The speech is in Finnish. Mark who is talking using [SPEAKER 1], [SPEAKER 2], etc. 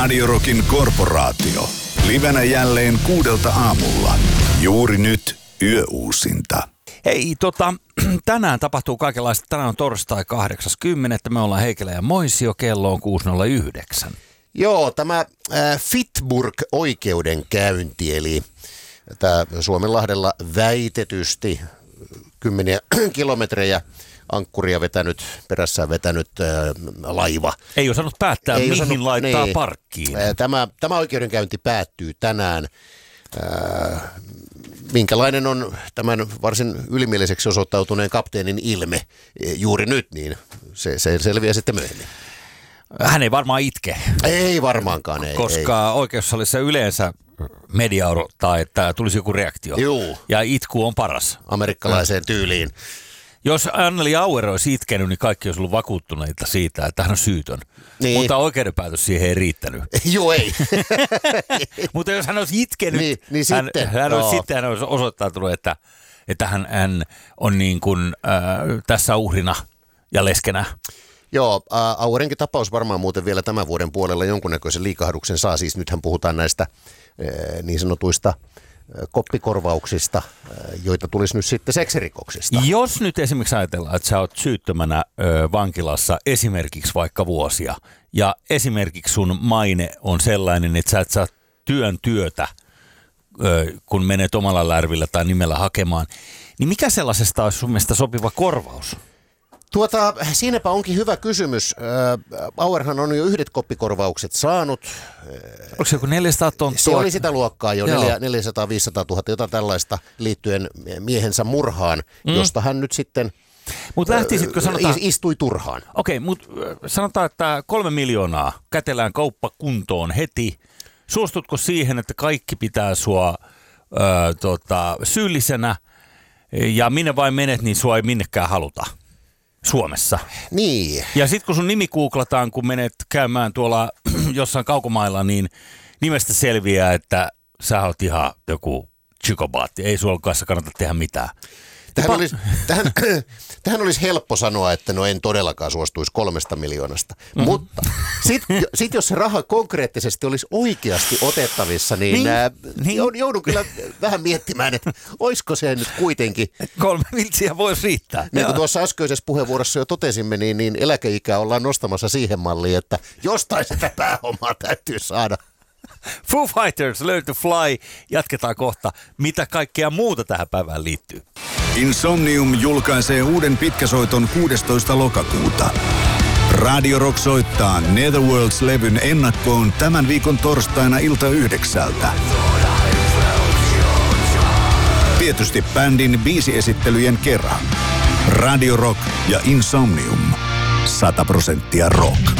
[SPEAKER 1] Radio Rockin korporaatio. Livenä jälleen 6 aamulla. Juuri nyt yöuusinta.
[SPEAKER 2] Hei, tänään tapahtuu kaikenlaista. Tänään on torstai 8.10. Me ollaan Heikelä ja Moisio. Kello on 6.09.
[SPEAKER 3] Joo, tämä Fitburg-oikeudenkäynti, eli tämä Suomenlahdella väitetysti 10 kilometrejä ankkuria perässään vetänyt laiva.
[SPEAKER 2] Ei osannut päättää, mihin laittaa parkkiin.
[SPEAKER 3] Tämä oikeudenkäynti päättyy tänään. Minkälainen on tämän varsin ylimieliseksi osoittautuneen kapteenin ilme juuri nyt, niin se selviää sitten myöhemmin.
[SPEAKER 2] Hän ei varmaan itke.
[SPEAKER 3] Ei varmaankaan, ei.
[SPEAKER 2] Koska oikeussalissa yleensä media odottaa, että tulisi joku reaktio.
[SPEAKER 3] Juu.
[SPEAKER 2] Ja itku on paras.
[SPEAKER 3] Amerikkalaiseen tyyliin.
[SPEAKER 2] Jos Anneli Auer olisi itkenyt, niin kaikki olisi ollut vakuuttuneita siitä, että hän on syytön. Niin. Mutta oikeudenpäätös siihen ei riittänyt.
[SPEAKER 3] Joo, ei.
[SPEAKER 2] Mutta jos hän olisi itkenyt,
[SPEAKER 3] niin
[SPEAKER 2] hän olisi osoittautunut, että hän on niin kuin, tässä uhrina ja leskenä.
[SPEAKER 3] Joo, Auerenkin tapaus varmaan muuten vielä tämän vuoden puolella jonkunnäköisen liikahduksen saa. Siis nythän puhutaan näistä niin sanotuista koppikorvauksista, joita tulisi nyt sitten seksirikoksista.
[SPEAKER 2] Jos nyt esimerkiksi ajatellaan, että sä oot syyttömänä vankilassa esimerkiksi vaikka vuosia, ja esimerkiksi sun maine on sellainen, että sä et saa työtä, kun menet omalla lärvillä tai nimellä hakemaan, niin mikä sellaisesta olisi sun mielestä sopiva korvaus?
[SPEAKER 3] Siinäpä onkin hyvä kysymys. Auerhan on jo 1 koppikorvaukset saanut.
[SPEAKER 2] Onko se joku 400 000?
[SPEAKER 3] Se oli sitä luokkaa jo, 400-500 000, jotain tällaista liittyen miehensä murhaan, josta hän nyt sitten istui turhaan.
[SPEAKER 2] Okei, mutta sanotaan, että 3 miljoonaa kätelään kauppa kuntoon heti. Suostutko siihen, että kaikki pitää sua syyllisenä ja minne vain menet, niin sua ei minnekään haluta? Suomessa.
[SPEAKER 3] Niin.
[SPEAKER 2] Ja sitten kun sun nimi googlataan, kun menet käymään tuolla jossain kaukomailla, niin nimestä selviää, että sä oot ihan joku psykopaatti. Ei sulla kanssa kannata tehdä mitään.
[SPEAKER 3] Tähän olisi helppo sanoa, että no en todellakaan suostuisi 3 miljoonasta. Mm-hmm. Mutta sit jos se raha konkreettisesti olisi oikeasti otettavissa, niin joudun kyllä vähän miettimään, että olisiko se nyt kuitenkin.
[SPEAKER 2] 3 miltsiä voisi riittää.
[SPEAKER 3] Niin kuin tuossa äskeisessä puheenvuorossa jo totesimme, niin eläkeikää ollaan nostamassa siihen malliin, että jostain sitä pääomaa täytyy saada.
[SPEAKER 2] Foo Fighters, Learn to Fly. Jatketaan kohta. Mitä kaikkea muuta tähän päivään liittyy?
[SPEAKER 1] Insomnium julkaisee uuden pitkäsoiton 16. lokakuuta. Radio Rock soittaa Netherworlds-levyn ennakkoon tämän viikon torstaina ilta 9. Tietysti bändin biisiesittelyjen kerran. Radio Rock ja Insomnium. 100% rock.